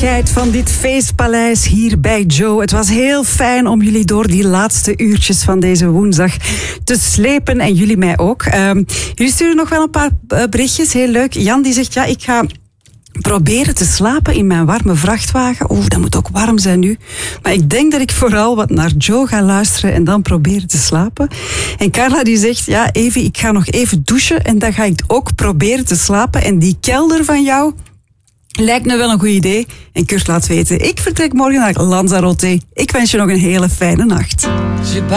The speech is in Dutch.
afscheid van dit feestpaleis hier bij Joe. Het was heel fijn om jullie door die laatste uurtjes van deze woensdag te slepen. En jullie mij ook. Jullie sturen nog wel een paar berichtjes. Heel leuk. Jan die zegt, ja, ik ga proberen te slapen in mijn warme vrachtwagen. Oeh, dat moet ook warm zijn nu. Maar ik denk dat ik vooral wat naar Joe ga luisteren en dan proberen te slapen. En Carla die zegt, ja Evi, ik ga nog even douchen en dan ga ik ook proberen te slapen. En die kelder van jou lijkt me wel een goed idee. En Kurt laat weten, ik vertrek morgen naar Lanzarote. Ik wens je nog een hele fijne nacht.